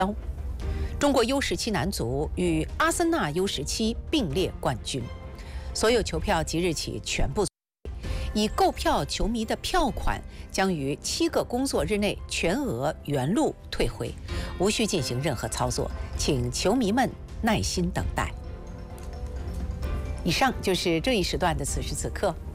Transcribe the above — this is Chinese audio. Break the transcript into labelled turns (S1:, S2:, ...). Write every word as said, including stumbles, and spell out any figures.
S1: 刀。中国 U 十七男足与阿森纳 U 十七并列冠军，所有球票即日起全部。 已购票球迷的票款将于七个工作日内全额原路退回，无需进行任何操作，请球迷们耐心等待。以上就是这一时段的此时此刻。